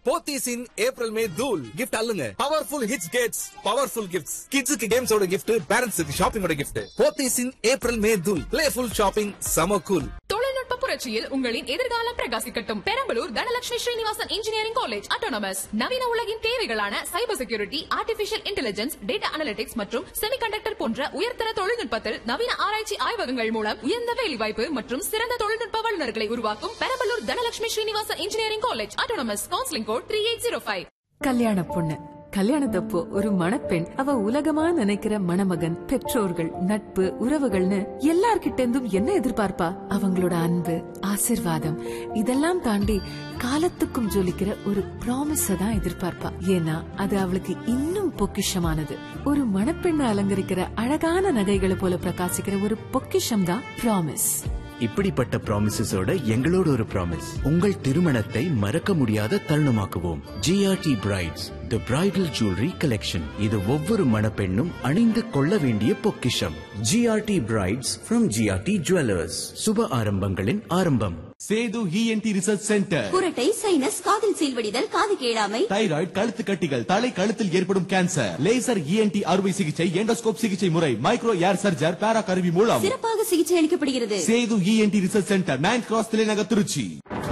போத்தீஸ் இன் April May தூள் gift அல்லுங்க. Powerful hits Gates powerful gifts. கிட்ஸுக்கு கேம்ஸோட gift, பேரண்ட்ஸுக்கு ஷாப்பிங்கோட கிஃப்ட். போத்தீஸ் இன் April May தூள். பிளேஃபுல் ஷாப்பிங், சம கூல். தொழில்நுட்ப புரட்சியில் உங்களின் எதிர்காலம் பிரகாசிக்கட்டும். Perambalur Dhanalakshmi Srinivasan engineering college autonomous. நவீன உலகின் தேவைகளான cyber security, artificial intelligence, data analytics மற்றும் செமிகண்டக்டர் போன்ற உயர்தர தொழில்நுட்பத்தில் நவீன ஆராய்ச்சி ஆய்வகங்கள் மூலம் உயர்ந்த வேலைவாய்ப்பு மற்றும் சிறந்த தொழில்நுட்ப வல்லுநர்களை உருவாக்கும் Perambalur Dhanalakshmi Srinivasan engineering college autonomous. Counselling code 3805. கல்யாண பொண்ணு கல்யாணத்தப்போ ஒரு மணப்பெண் அவ உலகமா நினைக்கிற மணமகன், பெற்றோர்கள், நட்பு, உறவுகள்னு எல்லார்கிட்ட இருந்தும் என்ன எதிர்பார்ப்பா? அவங்களோட அன்பு, ஆசிர்வாதம் இதெல்லாம் தாண்டி காலத்துக்கும் ஜொலிக்கிற ஒரு ப்ராமிஸ தான் எதிர்பார்ப்பா. ஏன்னா அது அவளுக்கு இன்னும் பொக்கிஷமானது. ஒரு மணப்பெண்ணை அலங்கரிக்கிற அழகான நகைகளை போல பிரகாசிக்கிற ஒரு பொக்கிஷம் தான் ப்ராமிஸ். இப்படிப்பட்ட ப்ராமிசஸோட எங்களோட ஒரு ப்ராமிஸ், உங்கள் திருமணத்தை மறக்க முடியாத தருணமாக்குவோம். GRT பிரைட்ஸ், தி பிரைடல் ஜுவல்லரி கலெக்ஷன். இது ஒவ்வொரு மணப்பெண்ணும் அணிந்து கொள்ள வேண்டிய பொக்கிஷம். GRT brides from GRT jewellers. சுப ஆரம்பங்களின் ஆரம்பம். Setu ENT research centre. குரட்டை, சைனஸ், காதில் சீல்வடிதல், காது கேளாமை, தைராய்டு, கழுத்து கட்டிகள், தலை கழுத்தில் ஏற்படும் கேன்சர், லேசர் ENT அறுவை சிகிச்சை, எண்டோஸ்கோப் சிகிச்சை முறை, மைக்ரோ ஏர் சர்ஜர், பேரா கருவி மூலம் சிறப்பாக சிகிச்சை அளிக்கப்படுகிறது. Setu ENT research centre, 9 cross தலைநகர், திருச்சி.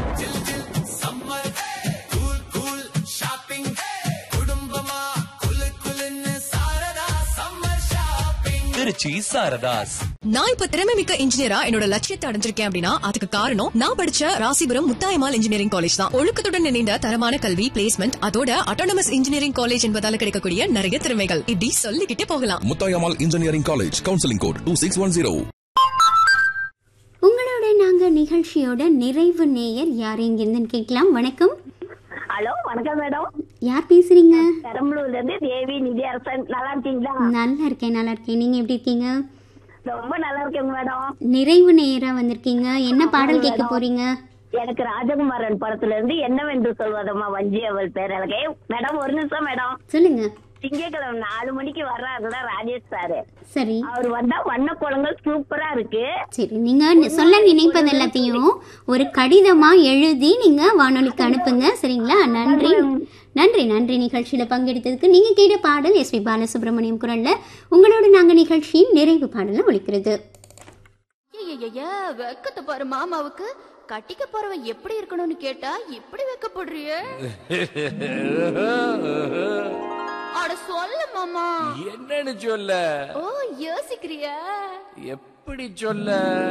திருச்சி சாரதாஸ். நான் இப்ப திறமை மிக்க இன்ஜினியரா என்னோட லட்சியத்தை அடைஞ்சிருக்கேன் அப்படின்னா அதுக்கு காரணம் நான் படிச்ச ராசிபுரம் முத்தாயம்மாள் இன்ஜினியரிங் காலேஜ் தான். ஒழுக்கத்துடன் இணைந்த தரமான கல்வி, பிளேஸ்மெண்ட், அதோட அட்டானமஸ் இன்ஜினியரிங் காலேஜ் என்பதால கிடைக்கக்கூடிய நிறைய திறமைகள் இப்படி சொல்லிக்கிட்டே போகலாம். Muthayammal engineering college, counselling code 2610. உங்களோட நாங்க நிகழ்ச்சியோட நிறைவு நேயர் யார் எங்கிருந்துன்னு கேட்கலாம். வணக்கம். ஹலோ, வணக்கம் மேடம். யார் பேசுறீங்க? பெரம்பலூர்ல இருந்து தேவி நிதி அரசன். நல்லா இருக்கீங்களா? நல்லா இருக்கேன், நல்லா இருக்கேன். நீங்க எப்படி இருக்கீங்க? ரொம்ப நல்லா இருக்கேங்க மேடம். நிறைவு நேயரா வந்திருக்கீங்க. என்ன பாடல் கேட்க போறீங்க? எனக்கு ராஜகுமாரன் படத்துல இருந்து என்னவென்று சொல்வதம்மா வஞ்சி அவள் பேர். எனக்கு மேடம் ஒரு நிமிஷம் மேடம். சொல்லுங்க. திங்கட்கிழமை 4 மணிக்கு வர்றாருல ராஜேஷ் சாரு. சரி. அவர் வந்தா வண்ண கோலங்கள் சூப்பரா இருக்கு. சரி, நீங்க சொல்ல நினைப்பது எல்லாத்தையும் ஒரு கடிதமா எழுதி நீங்க வானொலிக்கு அனுப்புங்க. சரிங்களா? நன்றி நன்றி நன்றி. நிகழ்ச்சியில பங்கெடுத்ததுக்கு. நீங்க கேட்ட பாடல் எஸ்பி பாலசுப்ரமணியம் குரல்ல உங்களோட நாங்க நிகழ்ச்சியின் நிறைவு பாடல ஒலிக்கிறது. வெக்கத்தை பாரு மாமாவுக்கு. கட்டிக்க போறவ எப்படி இருக்கணும்னு கேட்டா இப்படி வெக்கப்படுறிய? அட சொல்ல மாமா. என்னன்னு சொல்ல? ஓ, யோசிக்கிறியா? எப்படி சொல்ல?